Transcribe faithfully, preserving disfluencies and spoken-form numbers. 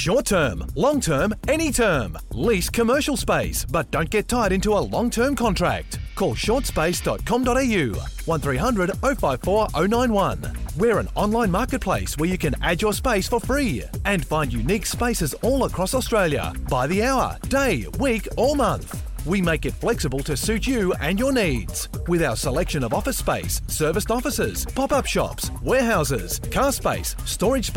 Short term, long term, any term. Lease commercial space, but don't get tied into a long-term contract. Call short space dot com dot a u, one three hundred oh five four oh nine one. We're an online marketplace where you can add your space for free and find unique spaces all across Australia by the hour, day, week or month. We make it flexible to suit you and your needs. With our selection of office space, serviced offices, pop-up shops, warehouses, car space, storage space,